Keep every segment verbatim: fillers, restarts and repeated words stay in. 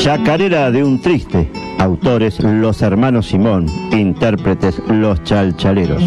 Chacarera de un triste, autores los hermanos Simón, intérpretes los chalchaleros.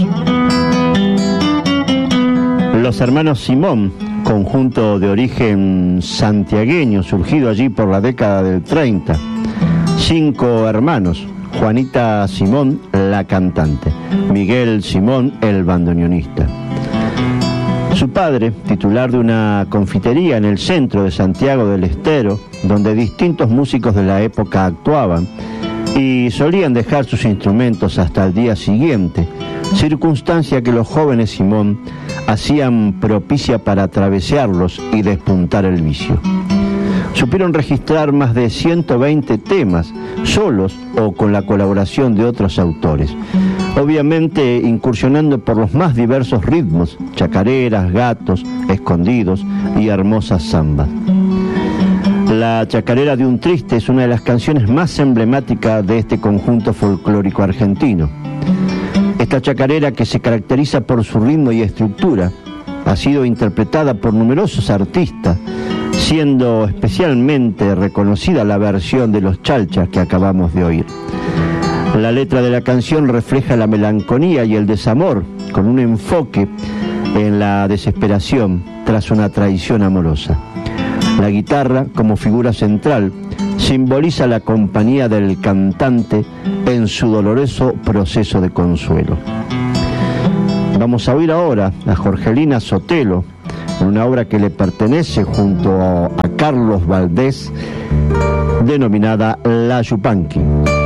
Los hermanos Simón, conjunto de origen santiagueño, surgido allí por la década del treinta. Cinco hermanos: Juanita Simón, la cantante; Miguel Simón, el bandoneonista. Su padre, titular de una confitería en el centro de Santiago del Estero, donde distintos músicos de la época actuaban y solían dejar sus instrumentos hasta el día siguiente, circunstancia que los jóvenes Simón hacían propicia para atravesarlos y despuntar el vicio. Supieron registrar más de ciento veinte temas, solos o con la colaboración de otros autores, obviamente incursionando por los más diversos ritmos: chacareras, gatos, escondidos y hermosas zambas. La Chacarera de un triste es una de las canciones más emblemáticas de este conjunto folclórico argentino. Esta chacarera, que se caracteriza por su ritmo y estructura, ha sido interpretada por numerosos artistas, siendo especialmente reconocida la versión de los chalchas que acabamos de oír. La letra de la canción refleja la melancolía y el desamor, con un enfoque en la desesperación tras una traición amorosa. La guitarra, como figura central, simboliza la compañía del cantante en su doloroso proceso de consuelo. Vamos a oír ahora a Jorgelina Sotelo, en una obra que le pertenece junto a Carlos Valdés, denominada La Yupanqui.